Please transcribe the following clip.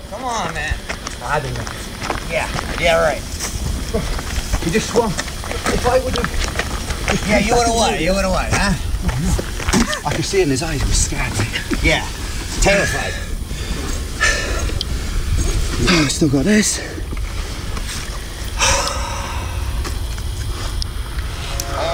Come on, man. I don't know. Yeah, right. He just swung. If I would have... Yeah, you would've what? You would've what, huh? I could see it in his eyes, he was scared. Yeah, terrified. Oh, I still got this.